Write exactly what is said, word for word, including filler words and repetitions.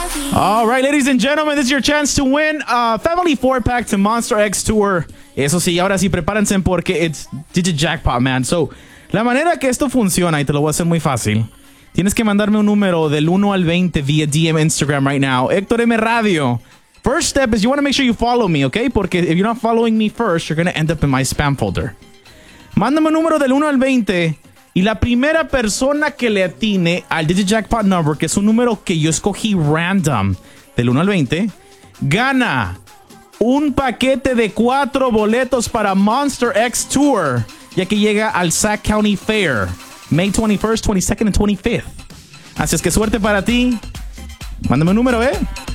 All right, ladies and gentlemen, this is your chance to win a family four-pack to Monster X Tour. Eso sí, ahora sí, prepárense porque it's Digit Jackpot, man. So, la manera que esto funciona, y te lo voy a hacer muy fácil, tienes que mandarme un número del uno al veinte via D M Instagram right now. Héctor M. Radio. First step is you want to make sure you follow me, okay? Porque if you're not following me first, you're going to end up in my spam folder. Mándame un número del uno al veinte y la primera persona que le atine al Digit Jackpot number, que es un número que yo escogí random, del uno al veinte, gana un paquete de cuatro boletos para Monster X Tour, ya que llega al Sac County Fair, May twenty-first, twenty-second, and twenty-fifth. Así es que suerte para ti. Mándame un número, ¿eh?